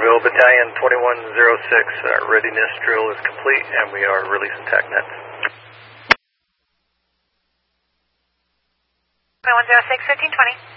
Jacksonville, Battalion 2106, readiness drill is complete, and we are releasing TACnet. 2106, 1520.